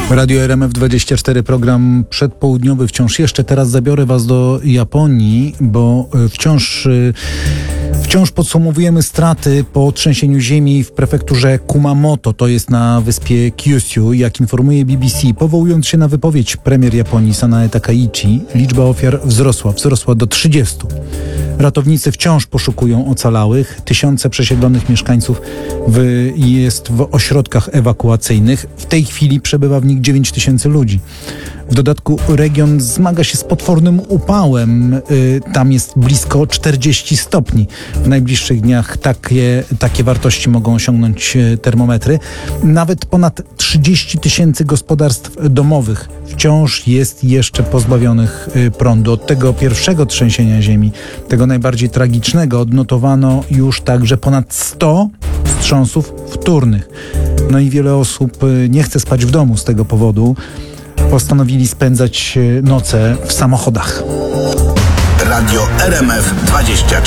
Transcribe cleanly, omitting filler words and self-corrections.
Radio RMF24, program przedpołudniowy wciąż jeszcze. Teraz zabiorę Was do Japonii, bo wciąż podsumowujemy straty po trzęsieniu ziemi w prefekturze Kumamoto, to jest na wyspie Kyushu. Jak informuje BBC, powołując się na wypowiedź premier Japonii Sanae Takaichi, liczba ofiar wzrosła do 30. Ratownicy wciąż poszukują ocalałych. Tysiące przesiedlonych mieszkańców jest w ośrodkach ewakuacyjnych. W tej chwili przebywa w nich 9 tysięcy ludzi. W dodatku region zmaga się z potwornym upałem. Tam jest blisko 40 stopni. W najbliższych dniach takie wartości mogą osiągnąć termometry. Nawet ponad 30 tysięcy gospodarstw domowych wciąż jest jeszcze pozbawionych prądu. Od tego pierwszego trzęsienia ziemi, tego najbardziej tragicznego, odnotowano już także ponad 100 wstrząsów wtórnych. No i wiele osób nie chce spać w domu z tego powodu. Postanowili spędzać noce w samochodach. Radio RMF24.